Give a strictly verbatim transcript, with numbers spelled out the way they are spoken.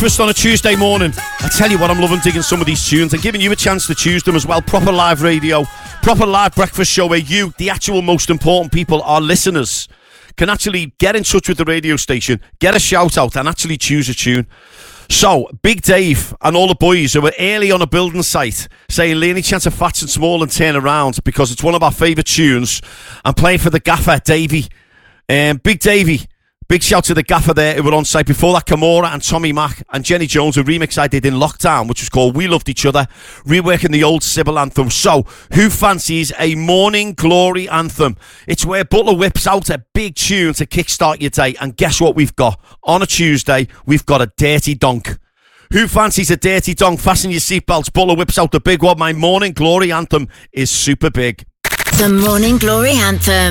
breakfast on a Tuesday morning. I tell you what, I'm loving digging some of these tunes and giving you a chance to choose them as well. Proper live radio, proper live breakfast show where you, the actual most important people, our listeners, can actually get in touch with the radio station, get a shout out and actually choose a tune. So, Big Dave and all the boys who were early on a building site saying, "Lee, any chance of Fats and Small and Turn Around?" because it's one of our favourite tunes. I'm playing for the gaffer, Davey. Um, Big Davey. Big shout to the gaffer there who were on site. Before that, Kamora and Tommy Mac and Jenny Jones, a remix I did in lockdown, which was called We Loved Each Other, reworking the old Sybil anthem. So, who fancies a morning glory anthem? It's where Butler whips out a big tune to kickstart your day. And guess what we've got? On a Tuesday, we've got a dirty donk. Who fancies a dirty donk? Fasten your seatbelts. Butler whips out the big one. My morning glory anthem is super big. The Morning Glory Anthem.